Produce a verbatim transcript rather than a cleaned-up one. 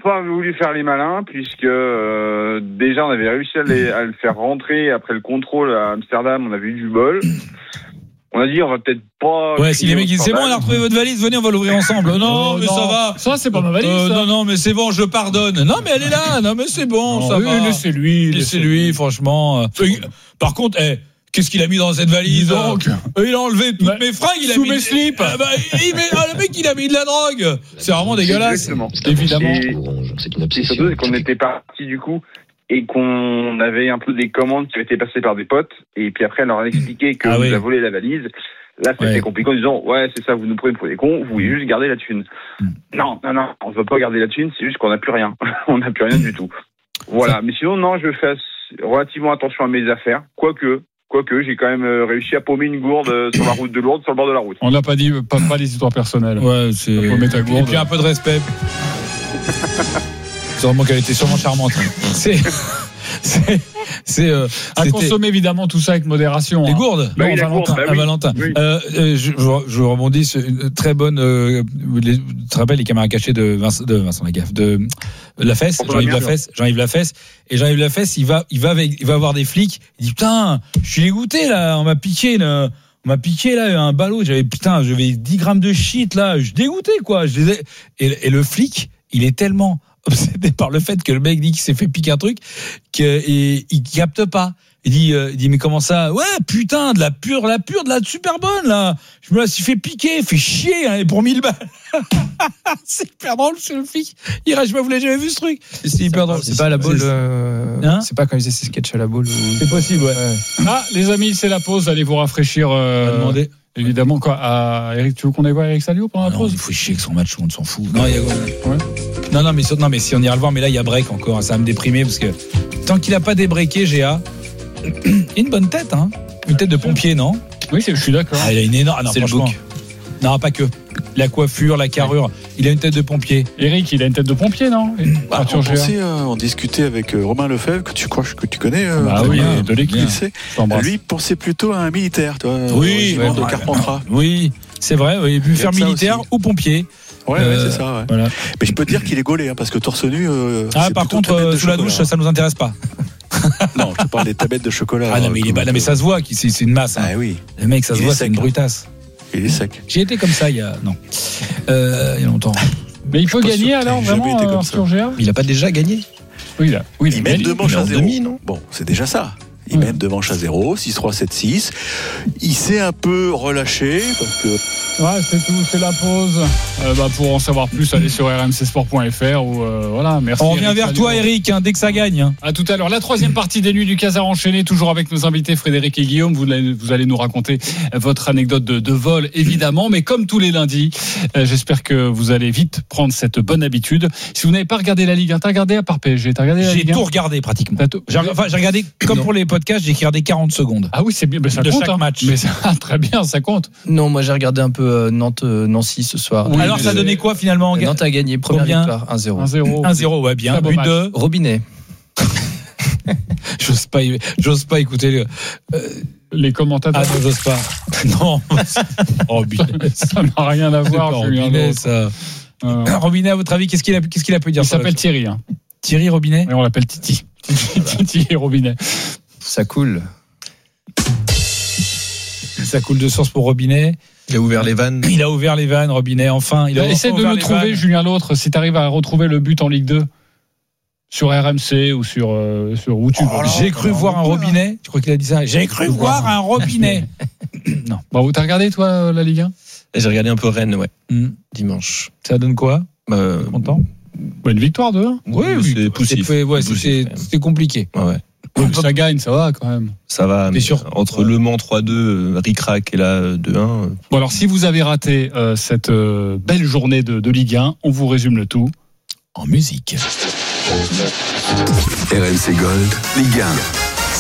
pas voulu faire les malins puisque euh, déjà on avait réussi à, les, à le faire rentrer après le contrôle à Amsterdam, on avait eu du bol. On a dit on va peut-être pas. Ouais, si les mecs disent c'est bon, on a retrouvé votre valise, venez, on va l'ouvrir ensemble. Non, oh, mais non. ça va. Ça c'est pas ma valise. Euh, ça. non, non, mais c'est bon, je pardonne. Non, mais elle est là. Non, mais c'est bon, non, ça oui, va. Laissez-lui. Laissez-lui, franchement. Par contre, eh. Qu'est-ce qu'il a mis dans cette valise donc euh, Il a enlevé toutes bah, mes fringues, il a sous mis mes slips. Ah bah, il met, ah, le mec, il a mis de la drogue. C'est vraiment dégueulasse. Exactement. Évidemment. Et, c'est une obsession. Surtout, c'est qu'on était parti du coup et qu'on avait un peu des commandes qui avaient été passées par des potes. Et puis après, on leur a expliqué qu'on ah, nous oui. a volé la valise. Là, c'était ouais. compliqué en disant ouais, c'est ça, vous nous prenez pour des cons, vous voulez juste garder la thune. Mm. Non, non, non, on ne veut pas garder la thune, c'est juste qu'on n'a plus rien. On n'a plus rien du tout. Voilà. Mais sinon, non, je fais relativement attention à mes affaires, quoique. Quoique, j'ai quand même réussi à paumer une gourde sur la route de Lourdes, sur le bord de la route. On n'a pas dit, pas, pas les histoires personnelles. Ouais, c'est. Paumer ta gourde. Et puis un peu de respect. C'est vraiment qu'elle était sûrement charmante. C'est. C'est. C'est. Euh, à consommer évidemment tout ça avec modération. Les hein. gourdes. Bah non, oui, Valentin. gourde, bah à oui. Valentin. Oui. Euh, euh, je, je rebondis sur une très bonne. Euh, les, tu te rappelles les caméras cachées de Vincent, de Vincent Lagaffe, de Lafesse, Jean-Yves Lafesse, Jean-Yves Lafesse. Et Jean-Yves Lafesse, il va, il va avec, il va voir des flics. Il dit putain, je suis dégoûté là, on m'a piqué là. On m'a piqué là un ballot, j'avais putain, j'avais dix grammes de shit là, je dégoûté quoi. Je les ai... et, et le flic, il est tellement obsédé par le fait que le mec dit qu'il s'est fait piquer un truc qu'il capte pas. Il dit, euh, il dit mais comment ça? Ouais putain, de la pure, la pure, de la super bonne là. Je me la suis fait piquer, fait chier hein, et pour mille balles. C'est hyper drôle, c'est le flic. Il reste, je vous l'avez jamais vu ce truc. C'est hyper drôle. C'est pas à la boule. Euh... Hein c'est pas quand ils faisaient ces sketchs à la boule. Ou... C'est possible, ouais. ouais. Ah, les amis, c'est la pause. Allez vous rafraîchir. Euh... Demander. Évidemment, quoi. À Eric, tu veux qu'on aille voir Eric Salio pendant la non, pause? Il faut chier avec son match, on s'en fout. Non, il y a... ouais. non, non, mais, non, mais si on ira le voir, mais là, il y a break encore. Ça va me déprimer parce que tant qu'il a pas débreaké, G A, une bonne tête, hein. Une tête de pompier, non? Oui, je suis d'accord. Ah, il a une énorme. Ah, non, c'est le bouc. Non, pas que. La coiffure, la carrure. Il a une tête de pompier. Eric, il a une tête de pompier, non? Bah, on, pensait, euh, on discutait avec euh, Romain Lefebvre, que tu crois que tu connais. Euh, bah oui, bien, de l'équipe. Lui, il pensait plutôt à un militaire, toi. Oui, ouais, de ouais, Carpentras. Oui, c'est vrai. Il a pu faire militaire ou pompier. Ouais, euh, ouais, c'est ça. Ouais. Voilà. Mais je peux te dire qu'il est gaulé, hein, parce que torse nu. Euh, ah, par contre, euh, sous la douche, ça nous intéresse pas. Non, je te parle des tablettes de chocolat. Ah non, mais il est bas. Mais ça se voit, c'est, c'est une masse. Hein. Ah oui. Le mec, ça se voit, c'est une brutasse. Il est sec. J'ai été comme ça il y a non, euh, il y a longtemps. Mais il peut gagner alors vraiment euh, sur G A. Il a pas déjà gagné? Oui, là. Oui, il mène deux manches à zéro. Demi, non bon, c'est déjà ça. Il mène deux manches à zéro, six trois, sept six. Il s'est un peu relâché parce que. Ouais, c'est tout, c'est la pause. Euh, bah, pour en savoir plus, allez sur r m c sport point f r ou euh, voilà. Merci. On revient Eric, vers toi, Eric, hein, dès que ça gagne. Hein. À tout à l'heure. La troisième partie des Nuits du Casar enchaîné, toujours avec nos invités Frédéric et Guillaume. Vous, vous allez nous raconter votre anecdote de, de vol, évidemment, mais comme tous les lundis, euh, j'espère que vous allez vite prendre cette bonne habitude. Si vous n'avez pas regardé la Ligue un, t'as regardé à part P S G, t'as regardé la J'ai Ligue un? tout regardé pratiquement. Tout... J'ai, enfin, j'ai regardé comme non. pour les podcasts, j'ai regardé quarante secondes. Ah oui, c'est bien, mais ça de compte. Chaque hein. match. Mais ça, très bien, ça compte. Non, moi j'ai regardé un peu euh, Nantes, euh, Nancy ce soir. Oui, alors ça donnait quoi finalement? Nantes a gagné, première Combien? victoire, un zéro. un zéro. un zéro, ouais, bien. But de Robinet. j'ose pas, j'ose pas écouter le, euh, les commentateurs. Ah non, j'ose pas. Non. Robinet. Ça n'a rien à voir. Robinet, ça. Euh... Robinet, à votre avis, qu'est-ce qu'il a, qu'est-ce qu'il a pu dire? Il s'appelle Thierry. Hein. Thierry Robinet. Et on l'appelle Titi. Titi et Robinet. Ça coule. Ça coule de source pour Robinet. Il a ouvert les vannes. Il a ouvert les vannes, Robinet, enfin. Il a Essaie de nous trouver, vannes. Julien L'Autre, si tu arrives à retrouver le but en Ligue deux. Sur R M C ou sur, euh, sur où tu veux. Oh là, j'ai cru voir un Robinet. Tu crois qu'il a dit ça? J'ai cru voir un Robinet. Non. Bon, t'as regardé, toi, la Ligue un? J'ai regardé un peu Rennes, ouais. Mm. Dimanche. Ça donne quoi? euh, Content? Bah, une victoire de un. Oui, oui, c'est poussif. Ouais, ouais, c'était, c'était compliqué. Ouais, ouais. Donc, ça gagne, ça va quand même. Ça va, mais sûr. Entre Le Mans trois deux, Ric-Rac et là deux un. Bon, alors si vous avez raté euh, cette euh, belle journée de, de Ligue un, on vous résume le tout en musique. R M C Gold, Ligue un.